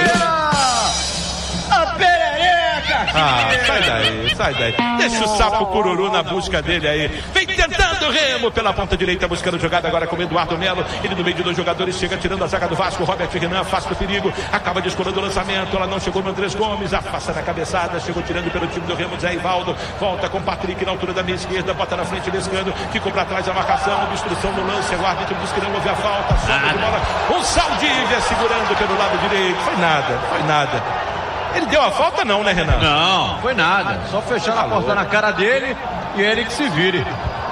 A perereca! Ah, sai daí, sai daí. Deixa o sapo cururu na busca dele aí. Vem tentando do Remo pela ponta direita, buscando jogada agora com o Eduardo Melo. Ele no meio de dois jogadores chega tirando a zaga do Vasco. Robert Renan afasta o perigo, acaba descolando o lançamento. Ela não chegou no Andrés Gomes, afasta na cabeçada, chegou tirando pelo time do Remo. Zé Ivaldo volta com o Patrick na altura da minha esquerda, bota na frente Lescano, ficou para trás a marcação, obstrução no lance. O árbitro diz que não houve a falta, sobra de bola. O Saldívia segurando pelo lado direito. Foi nada, foi nada. Ele deu a falta não, né, Renan? Não, foi nada. Só fechar a porta na cara dele e ele que se vire.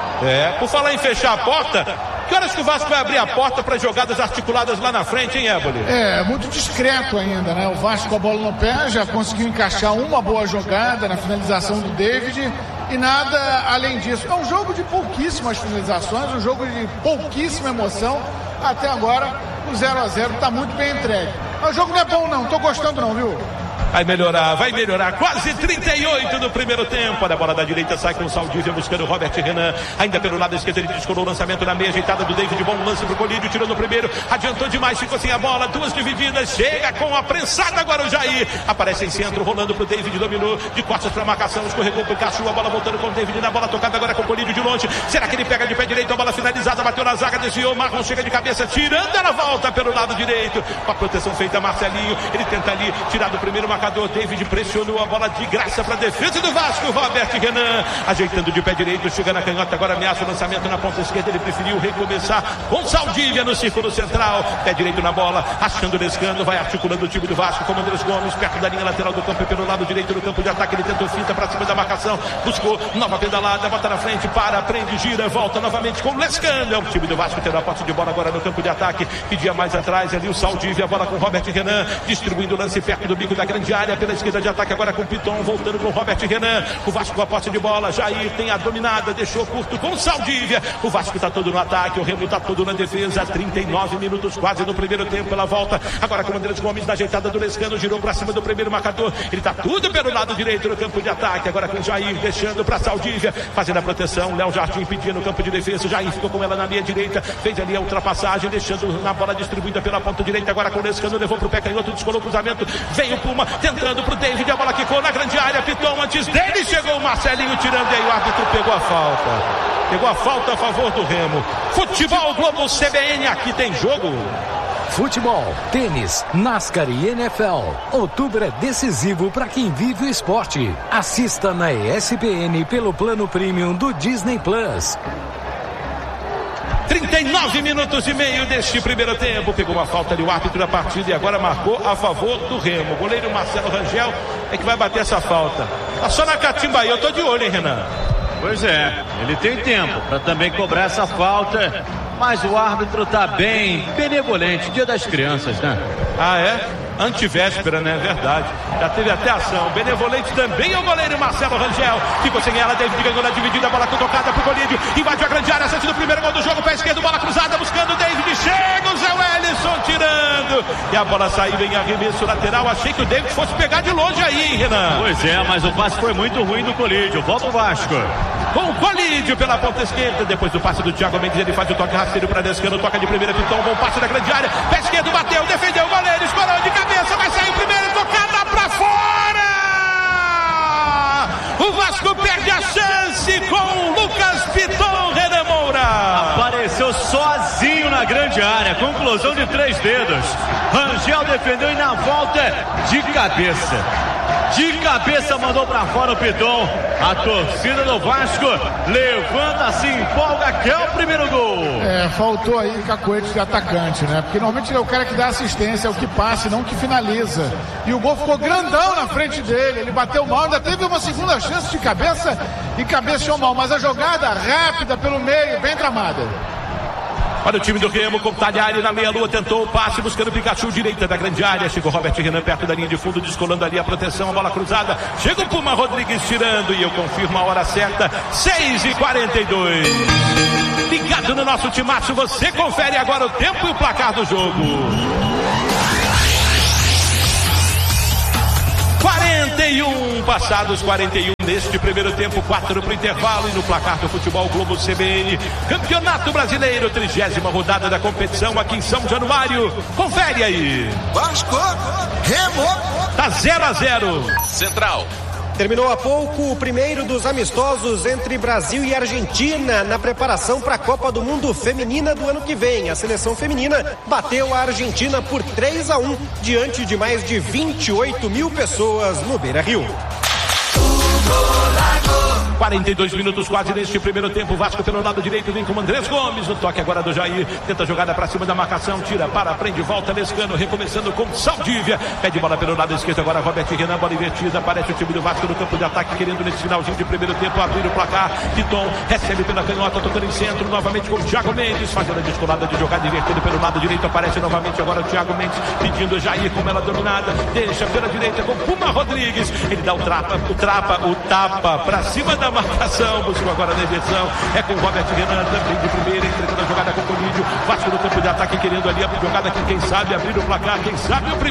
É, por falar em fechar a porta, que horas que o Vasco vai abrir a porta para jogadas articuladas lá na frente, hein, Éboli? É, muito discreto ainda, né? O Vasco com a bola no pé já conseguiu encaixar uma boa jogada na finalização do David e nada além disso. É um jogo de pouquíssimas finalizações, um jogo de pouquíssima emoção. Até agora, o zero a zero está muito bem entregue. Mas o jogo não é bom não, tô gostando não, viu? Vai melhorar, vai melhorar. Quase trinta e oito do primeiro tempo. A bola da direita sai com o Saldívia buscando o Robert Renan. Ainda pelo lado esquerdo ele descolou o lançamento na meia ajeitada do David. Bom lance pro Colídio, tirou no primeiro. Adiantou demais, ficou sem a bola. Duas divididas. Chega com a prensada agora o Jair. Aparece em centro, rolando pro David. Dominou de costas pra marcação. Escorregou pro Cachu. A bola voltando com o David na bola tocada agora com o Colídio de longe. Será que ele pega de pé direito? A bola finalizada. Bateu na zaga, desviou. Marlon chega de cabeça, tirando. Ela volta pelo lado direito. Com a proteção feita Marcelinho. Ele tenta ali tirar do primeiro marcador. David pressionou a bola de graça para a defesa do Vasco. Robert Renan ajeitando de pé direito, chega na canhota, agora ameaça o lançamento na ponta esquerda. Ele preferiu recomeçar com Saldívia no círculo central, pé direito na bola, achando o Lescano, vai articulando o time do Vasco com o Andrés Gomes perto da linha lateral do campo e pelo lado direito do campo de ataque. Ele tentou finta para cima da marcação, buscou nova pedalada, bota na frente, para, prende, gira, volta novamente com o Lescano. É o time do Vasco tendo a posse de bola agora no campo de ataque, pedia mais atrás ali o Saldívia, a bola com o Robert Renan, distribuindo o lance perto do bico da grande área pela esquerda de ataque agora com o Piton, voltando com o Robert Renan. O Vasco com a posse de bola, Jair tem a dominada, deixou curto com o Saldívia. O Vasco está todo no ataque, o Remo está todo na defesa. Trinta e nove minutos quase no primeiro tempo, ela volta agora com o Andrés Gomes na ajeitada do Lescano, girou para cima do primeiro marcador. Ele está tudo pelo lado direito no campo de ataque, agora com o Jair, deixando para Saldívia, fazendo a proteção. Léo Jardim pedindo no campo de defesa, o Jair ficou com ela na meia direita, fez ali a ultrapassagem, deixando na bola distribuída pela ponta direita, agora com o Lescano, levou para o pé canhoto, descolou o cruzamento, veio o Puma, tentando para o David, a bola quicou na grande área, Piton antes dele, chegou o Marcelinho tirando, e aí o árbitro pegou a falta, pegou a falta a favor do Remo. Futebol Globo C B N, aqui tem jogo. Futebol, tênis, NASCAR e N F L. Outubro é decisivo para quem vive o esporte. Assista na E S P N pelo plano premium do Disney Plus. trinta e nove minutos e meio deste primeiro tempo. Pegou uma falta ali o árbitro da partida e agora marcou a favor do Remo. O goleiro Marcelo Rangel é que vai bater essa falta. Tá só na catimba aí, eu tô de olho, hein, Renan? Pois é, ele tem tempo para também cobrar essa falta, mas o árbitro tá bem benevolente. Dia das Crianças, né? Ah, é? Antivéspera, né? Verdade. Já teve até ação. Benevolente também é o goleiro Marcelo Rangel. Ficou sem ela, David ganhou na dividida, a bola tocada pro Colídio. Invadiu a grande área, sente do primeiro gol do jogo, pé esquerdo, bola cruzada, buscando o David. Chega o Zé Wellison tirando. E a bola saiu em arremesso lateral. Achei que o David fosse pegar de longe aí, hein, Renan? Pois é, mas o passe foi muito ruim do Colídio. Volta o Vasco. Com o Colídio pela ponta esquerda. Depois do passe do Thiago Mendes, ele faz o toque rasteiro para Lescano. Toca de primeira, Piton, bom passe da grande área. Pé esquerdo, bateu, defendeu o goleiro, escorou de cabeça, vai sair o primeiro, tocada pra fora! O Vasco perde a chance com o Lucas Piton, Renan Moura. Apareceu sozinho na grande área, conclusão de três dedos. Rangel defendeu e na volta de cabeça. De cabeça mandou pra fora o Piton. A torcida do Vasco levanta, se empolga, que é o primeiro gol. É, faltou aí cacoete de atacante, né? Porque normalmente ele é o cara que dá assistência, é o que passa, não o que finaliza. E o gol ficou grandão na frente dele. Ele bateu mal, ainda teve uma segunda chance de cabeça e cabeceou mal. Mas a jogada rápida pelo meio, bem tramada. Olha o time do Remo com o Talhari na meia-lua, tentou o passe, buscando o Pikachu, direita da grande área. Chegou o Robert Renan perto da linha de fundo, descolando ali a proteção, a bola cruzada. Chega o Puma Rodrigues tirando, e eu confirmo a hora certa, seis e quarenta e dois. Ligado no nosso timaço, você confere agora o tempo e o placar do jogo. quarenta e um, passados quarenta e um neste primeiro tempo, quatro para o intervalo, e no placar do Futebol Globo C B N, Campeonato Brasileiro, trigésima rodada da competição aqui em São Januário. Confere aí. Vasco, Remo. Tá zero a zero. Central, Terminou há pouco o primeiro dos amistosos entre Brasil e Argentina na preparação para a Copa do Mundo Feminina do ano que vem. A seleção feminina bateu a Argentina por três a um diante de mais de vinte e oito mil pessoas no Beira-Rio. quarenta e dois minutos quase neste primeiro tempo. Vasco pelo lado direito vem com o Andrés Gomes. No toque agora do Jair. Tenta jogada para cima da marcação. Tira, para, prende, volta. Lescano recomeçando com Saldívia. Pede bola pelo lado esquerdo. Agora Robert Renan. Bola invertida. Aparece o time do Vasco no campo de ataque. Querendo nesse finalzinho de primeiro tempo abrir o placar. Titon recebe pela canhota. Tocando em centro. Novamente com o Thiago Mendes. Fazendo a descolada de jogada invertida pelo lado direito. Aparece novamente agora o Thiago Mendes. Pedindo o Jair como ela dominada. Deixa pela direita com Puma Rodrigues. Ele dá o trapa, o trapa, o tapa para cima da marcação. Buscou agora na inversão. É com o Robert Renan também de primeira, entregando a jogada com o Colídio. Vasco no campo de ataque, querendo ali a jogada aqui, quem sabe abrir o placar, quem sabe o primeiro.